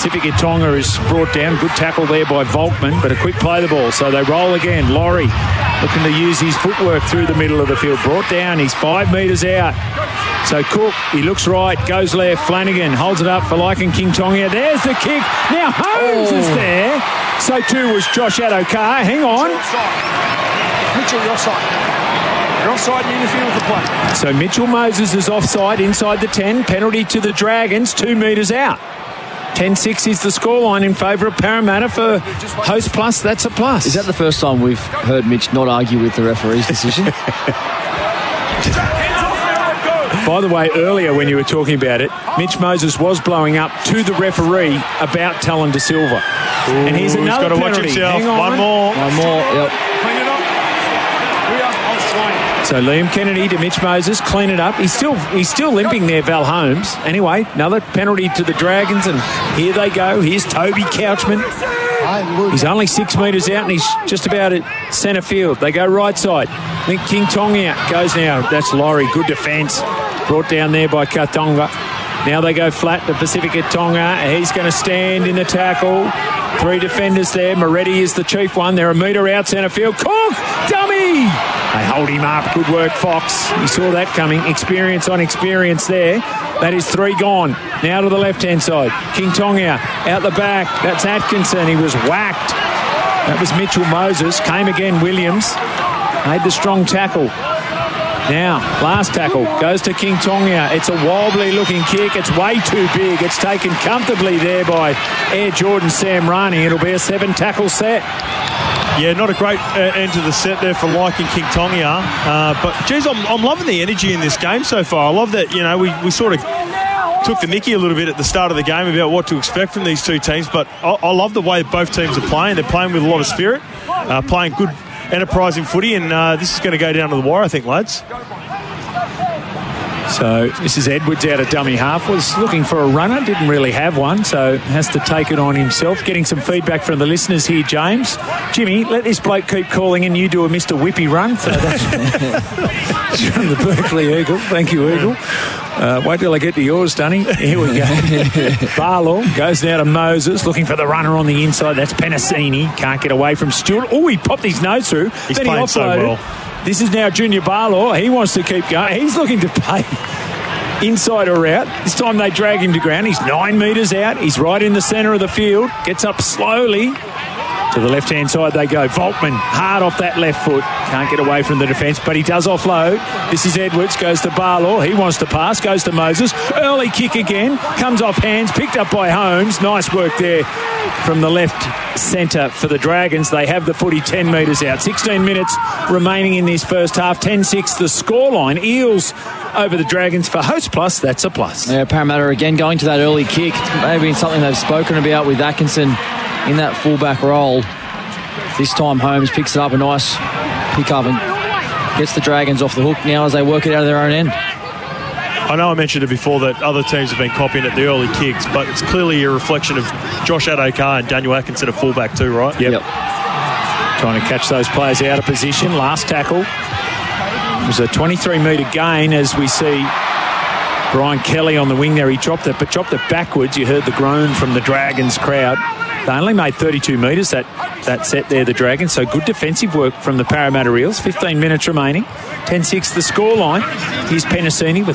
Pacific Tonga is brought down. Good tackle there by Volkman, but a quick play the ball. So they roll again. Laurie looking to use his footwork through the middle of the field. Brought down. He's 5 metres out. So Cook, he looks right, goes left. Flanagan holds it up for Lycan King Tonga. There's the kick. Now Holmes is there. So too was Josh Addo-Carr. Hang on. Mitchell, you're offside. You're offside and interfere with the play. So Mitchell Moses is offside inside the 10. Penalty to the Dragons, 2 metres out. 10-6 is the scoreline in favour of Parramatta for Host Plus. That's a plus. Is that the first time we've heard Mitch not argue with the referee's decision? By the way, earlier when you were talking about it, Mitch Moses was blowing up to the referee about Talon De Silva. And here's another penalty. Watch himself. Hang on. One more. Yep. Clean it up. So Liam Kennedy to Mitch Moses, clean it up. He's still limping there, Val Holmes. Anyway, another penalty to the Dragons, and here they go. Here's Toby Couchman. He's only 6 metres out and he's just about at centre field. They go right side. I think King Tonga goes now. That's Laurie. Good defence. Brought down there by Katonga. Now they go flat to Pacifica Tonga. He's going to stand in the tackle. 3 defenders there. Moretti is the chief one. They're a metre out centre field. Cook! Dummy! They hold him up. Good work, Fox. You saw that coming. Experience on experience there. That is 3 gone. Now to the left-hand side. King Tonga out the back. That's Atkinson. He was whacked. That was Mitchell Moses. Came again, Williams. Made the strong tackle. Now, last tackle goes to King Tonga. It's a wobbly-looking kick. It's way too big. It's taken comfortably there by Air Jordan Sam Rani. It'll be a 7-tackle set. Yeah, not a great end to the set there for Lycan King Tonga. But, geez, I'm loving the energy in this game so far. I love that, you know, we sort of took the mickey a little bit at the start of the game about what to expect from these two teams. But I love the way both teams are playing. They're playing with a lot of spirit, playing good enterprising footy, and this is going to go down to the wire, I think, lads. So this is Edwards out of dummy half. Was looking for a runner, didn't really have one, so has to take it on himself. Getting some feedback from the listeners here, James. Jimmy, let this bloke keep calling and you do a Mr. Whippy run. So that's from the Berkeley Eagle. Thank you, Eagle. Wait till I get to yours, Dunny. Here we go. Barlow goes now to Moses, looking for the runner on the inside. That's Penasini. Can't get away from Stewart. Oh, he popped his nose through. He's then playing he offloaded. so well. This is now Junior Barlow. He wants to keep going. He's looking to play inside or out. This time they drag him to ground. He's 9 metres out. He's right in the centre of the field. Gets up slowly. To the left-hand side they go. Volkman, hard off that left foot. Can't get away from the defence, but he does offload. This is Edwards, goes to Barlaw. He wants to pass, goes to Moses. Early kick again. Comes off hands, picked up by Holmes. Nice work there from the left centre for the Dragons. They have the footy 10 metres out. 16 minutes remaining in this first half. 10-6 the scoreline. Eels over the Dragons for Host Plus. That's a plus. Yeah, Parramatta again going to that early kick. Maybe something they've spoken about with Atkinson in that fullback role. This time Holmes picks it up, a nice pick up, and gets the Dragons off the hook now as they work it out of their own end. I know I mentioned it before that other teams have been copying at the early kicks, but it's clearly a reflection of Josh Addo-Carr and Daniel Atkinson at fullback too, right? Yep. Trying to catch those players out of position. Last tackle. It was a 23-metre gain as we see Brian Kelly on the wing there. He dropped it, but dropped it backwards. You heard the groan from the Dragons crowd. They only made 32 metres that set there, the Dragons. So good defensive work from the Parramatta Eels. 15 minutes remaining. 10-6 the scoreline. Here's Penasini with